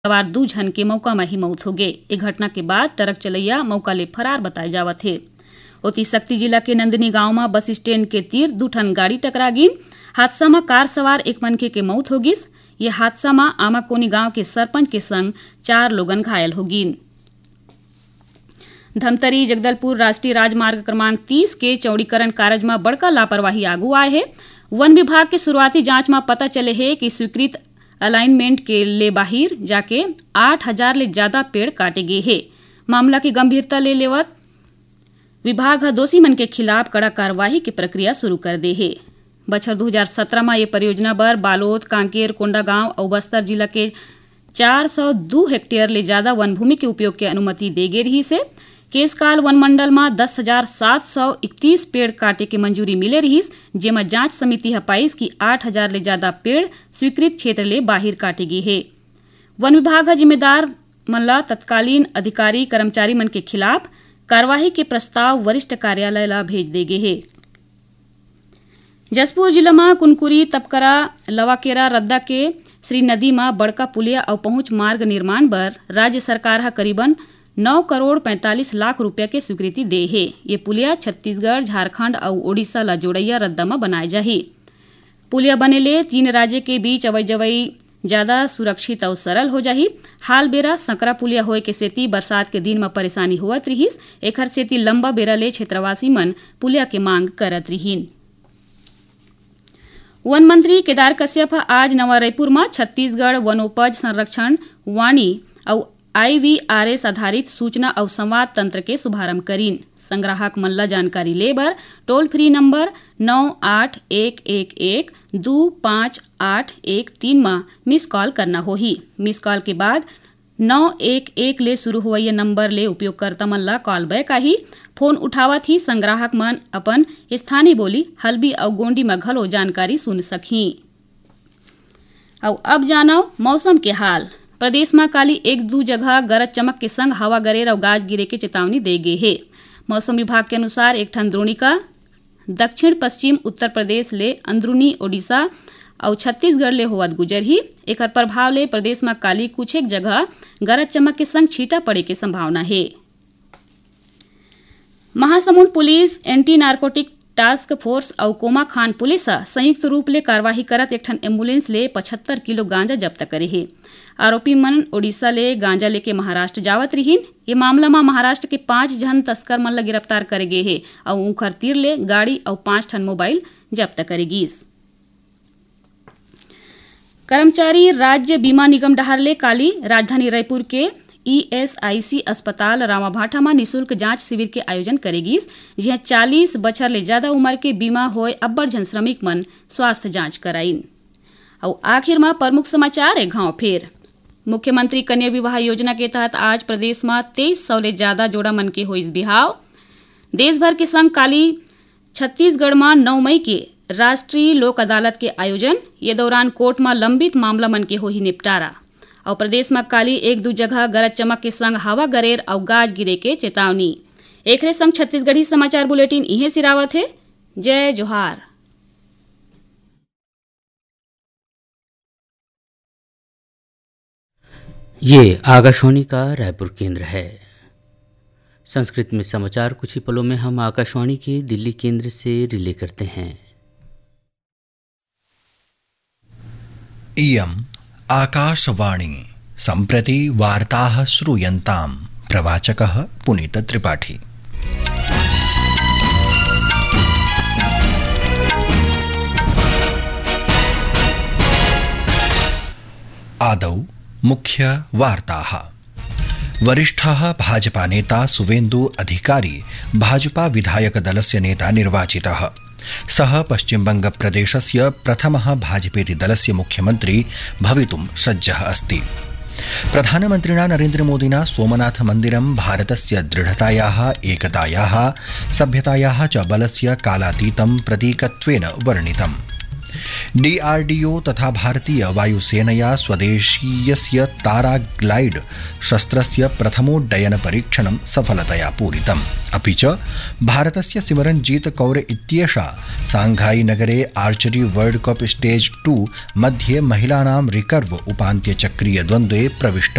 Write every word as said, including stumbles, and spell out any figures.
सवार दू झन के मौका में ही मौत हो गए। ए घटना के बाद ट्रक चलैया मौका ले फरार बताए जावत है। ओती शक्ति जिला के नंदनी गांव में बस स्टैंड के तीर दू ठन गाड़ी टकरा गिन। हादसा में कार सवार एक मनखे के मौत हो गिस। ये हादसा में आमाकोनी गांव के सरपंच के संग चार लोगन घायल हो गिन। धमतरी जगदलपुर राष्ट्रीय राजमार्ग क्रमांक तीस के चौड़ीकरण कार्य में बड़का लापरवाही आगू आए है। वन विभाग के शुरुआती जांच में पता चले है कि स्वीकृत अलाइनमेंट के ले बाहिर जाके आठ हजार ले ज्यादा पेड़ काटे गए हैं। मामला की गंभीरता ले लेवत विभाग दोषी मन के खिलाफ कड़ा कार्रवाई की प्रक्रिया शुरू कर दे है। बछर दो हजार सत्रह में ये परियोजना पर बालोद, कांकेर, कोंडागांव और बस्तर जिला के चार सौ दो हेक्टेयर ले ज्यादा वन भूमि के उपयोग की अनुमति दे गई रही से। केसकाल वन मंडल में दस हजार सात सौ इकतीस पेड़ काटे की मंजूरी मिले रही, जेमा जांच समिति हपाइस की आठ हजार ले ज्यादा पेड़ स्वीकृत क्षेत्र ले बाहिर काटे गए है। वन विभाग जिम्मेदार मल्ला तत्कालीन अधिकारी कर्मचारी मन के खिलाफ कार्यवाही के प्रस्ताव वरिष्ठ कार्यालय ला भेज दे गए है। जसपुर जिला में कुनकुरी, तपकरा, लवाकेरा, रद्दा के श्री नदी में बड़का पुलिया और पहुंच मार्ग निर्माण पर राज्य सरकार करीबन नौ करोड़ पैंतालीस लाख रुपया के स्वीकृति दे है। ये पुलिया छत्तीसगढ़, झारखंड और ओडिशा ला जोड़ैया रद्दा में बनाए जाही। पुलिया बने ले तीन राज्य के बीच अवई जवई ज्यादा सुरक्षित और सरल हो जाही। हाल बेरा संकरा पुलिया होए के सेती बरसात के दिन में परेशानी होवत रहीस। एखर सेती लंबा बेरा ले क्षेत्रवासी मन पुलिया के मांग करत रहीन। वन मंत्री केदार कश्यप आज नवा रायपुर में छत्तीसगढ़ वनोपज संरक्षण वाणी और आईवीआरएस आधारित सूचना और संवाद तंत्र के शुभारंभ करीन। संग्राहक मन ला जानकारी ले बर टोल फ्री नंबर नौ आठ एक एक एक दो पाँच आठ एक तीन में मिस कॉल करना होही। मिस कॉल के बाद नौ एक एक ले शुरू हुआ ये नंबर ले उपयोगकर्ता मन ला कॉल बैक आही। फोन उठावत ही संग्राहक मन अपन स्थानीय बोली हल्बी और गोंडी में घलो जानकारी सुन सकी। और अब जानो मौसम के हाल। प्रदेश में काली एक दो जगह गरज चमक के संग हवा गरेर और गाज गिरे के चेतावनी दे गई है। मौसम विभाग के अनुसार एक ठन द्रोणिका दक्षिण पश्चिम उत्तर प्रदेश ले अंदरूनी ओडिशा और छत्तीसगढ़ ले होवत गुजर ही। एकर प्रभाव ले प्रदेश में काली कुछ एक जगह गरज चमक के संग छींटा पड़े के संभावना है। Mahasamund police, anti narcotic task force और कोमा खान पुलिस संयुक्त रूप ले कार्यवाही करत एक ठन एम्बुलेंस ले पचहत्तर किलो गांजा जब्त करे है। आरोपी मन ओडिशा ले गांजा लेके महाराष्ट्र जावत रहीन। ये मामला में महाराष्ट्र के पांच जन तस्कर मन ला गिरफ्तार करे गए है और उनकर तीर ले गाड़ी और पांच ठन मोबाइल जब्त करेगीस। कर्मचारी राज्य बीमा निगम डहर ले काली राजधानी रायपुर के ईएसआईसी अस्पताल रामाभाटा में निःशुल्क जांच शिविर के आयोजन करेगीस। यह चालीस बछर ले ज्यादा उम्र के बीमा होए अब्बड़ जन श्रमिक मन स्वास्थ्य जांच कराइन। और आखिर में प्रमुख समाचार है घाव फेर। मुख्यमंत्री कन्या विवाह योजना के तहत आज प्रदेश में तेईस सौ ले ज्यादा जोड़ा मन के होइस बिहाव। देश भर के संग काली छत्तीसगढ़ में नौ मई के राष्ट्रीय लोक अदालत के आयोजन। ये दौरान कोर्ट में लंबित मामला मन के होही निपटारा। और प्रदेश में काली एक दो जगह गरज चमक के संग हवा गरेर और गाज गिरे के चेतावनी। एकरे संग छत्तीसगढ़ी समाचार बुलेटिन इहे सिरावत है। जय जोहार। ये आकाशवाणी का रायपुर केंद्र है। संस्कृत में समाचार कुछ ही पलों में हम आकाशवाणी के दिल्ली केंद्र से रिले करते हैं। इयम् आकाशवाणी सम्प्रति वार्ताः श्रूयन्ताम्। प्रवाचकः पुनीत त्रिपाठी। आदौ मुख्य वार्ताः। वरिष्ठः भाजपा नेता सुवेन्दु अधिकारी भाजपा विधायक दलस्य नेता निर्वाचितः। सः पश्चिमबंग प्रदेशस्य प्रथमः भाजपेति दलस्य मुख्यमंत्री भवितुं सज्जः अस्ति। प्रधानमन्त्रिणा नरेन्द्रमोदिना सोमनाथ मन्दिरं भारतस्य दृढतायाः, एकतायाः, सभ्यतायाः च बलस्य कालातीतं प्रतीकत्वेन वर्णितम्। डीआरडीओ तथा भारतीय वायुसेनया स्वदेशीयस्य ताराग्लाइड शस्त्रस्य प्रथमोड्डयन परीक्षणं सफलतया पूरितम्। अपि च भारतस्य सिमरनजीत कौर इत्येषा सांघाई नगरे archery world cup stage two मध्ये महिलानां रिकर्व उपान्त्यचक्रीय द्वन्द्वे प्रविष्ट